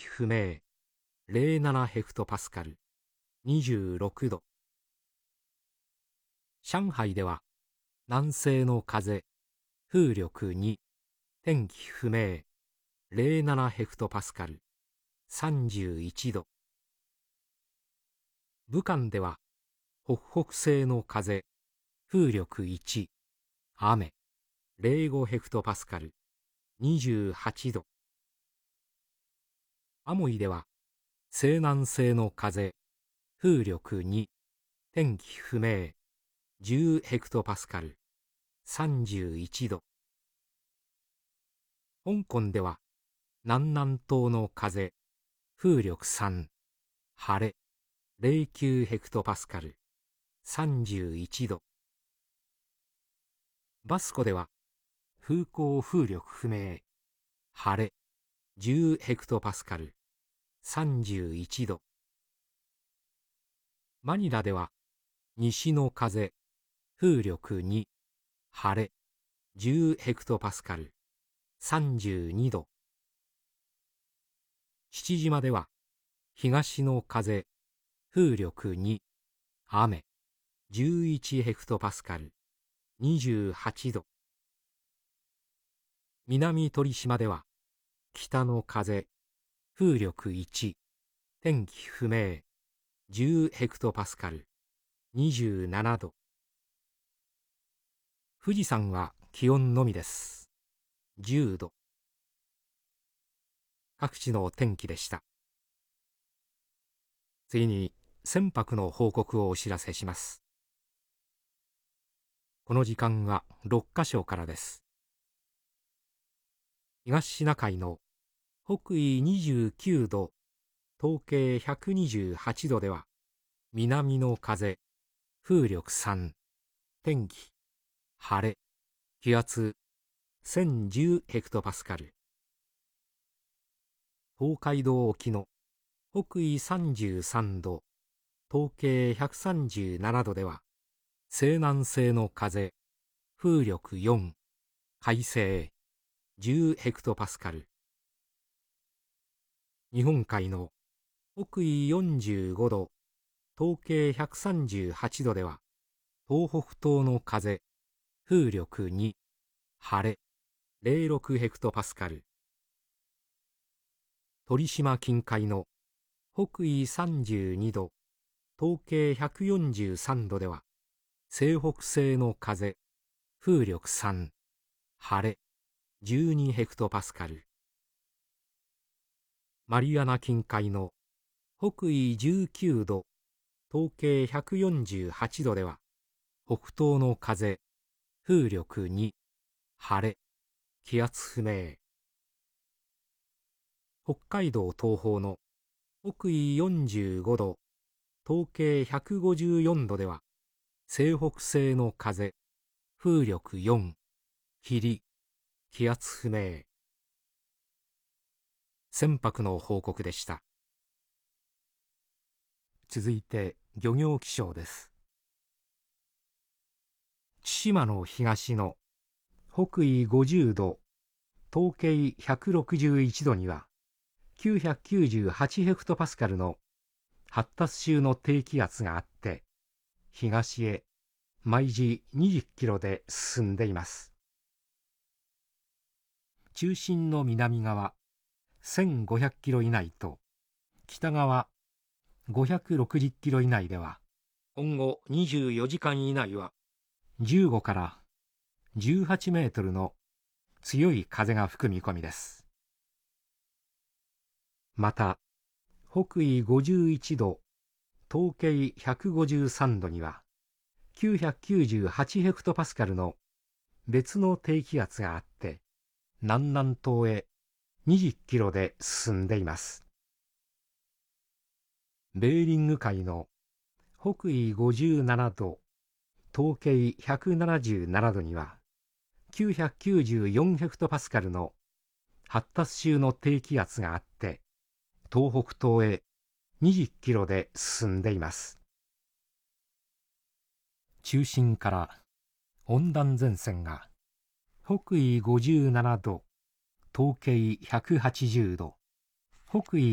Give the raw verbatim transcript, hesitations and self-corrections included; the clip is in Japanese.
不明、ゼロななヘクトパスカル、にじゅうろくど。上海では南西の風、風力に、天気不明、ゼロななヘクトパスカル、さんじゅういちど。武漢では北北西の風、風力いち、雨、ゼロごヘクトパスカル、にじゅうはちど。アモイでは西南西の風、風力に、天気不明、じゅうヘクトパスカル、さんじゅういちど。香港では南南東の風、風力さん、晴れ、ゼロきゅうヘクトパスカル、さんじゅういちど。バスコでは風向風力不明、晴れ、じゅうヘクトパスカル、さんじゅういちど。マニラでは西の風、風力に、晴れ、じゅうヘクトパスカル、さんじゅうにど。父島では東の風、風力に、雨、じゅういちヘクトパスカル、にじゅうはちど。南鳥島では北の風、風力いち、天気不明、じゅうヘクトパスカル、にじゅうななど。富士山は気温のみです。じゅうど。各地の天気でした。次に船舶の報告をお知らせします。この時間はろっかしょからです。東シナ海の北緯にじゅうきゅうど、東経ひゃくにじゅうはちどでは、南の風、風力さん、天気、晴れ、気圧、せんじゅうヘクトパスカル。東海道沖の北緯さんじゅうさんど、東経ひゃくさんじゅうななどでは、西南西の風、風力よん、快晴、じゅうヘクトパスカル。日本海の北緯よんじゅうごど、東経ひゃくさんじゅうはちどでは、東北東の風、風力に、晴れ、ゼロろくヘクトパスカル。鳥島近海の北緯さんじゅうにど、東経ひゃくよんじゅうさんどでは、西北西の風、風力さん、晴れ、じゅうにヘクトパスカル。マリアナ近海の北緯じゅうきゅうど、東経ひゃくよんじゅうはちどでは、北東の風、風力に、晴れ、気圧不明。北海道東方の北緯よんじゅうごど、東経ひゃくごじゅうよんどでは、西北西の風、風力よん、霧、気圧不明。船舶の報告でした。続いて漁業気象です。千島の東の北緯ごじゅうど、東経ひゃくろくじゅういちどにはきゅうひゃくきゅうじゅうはちヘクトパスカルの発達中の低気圧があって、東へ毎時にじゅっキロで進んでいます。中心の南側せんごひゃくキロ以内と北側ごひゃくろくじゅっキロ以内では、今後にじゅうよじかん以内はじゅうごからじゅうはちメートルの強い風が吹く見込みです。また北緯ごじゅういちど、東経ひゃくごじゅうさんどにはきゅうひゃくきゅうじゅうはちヘクトパスカルの別の低気圧があって、南南東へにじゅっキロで進んでいます。ベーリング海の北緯ごじゅうななど、東経ひゃくななじゅうななどにはきゅうひゃくきゅうじゅうよんヘクトパスカルの発達中の低気圧があって、東北東へにじゅっキロで進んでいます。中心から温暖前線が北緯ごじゅうななど、東経ひゃくはちじゅうど、北緯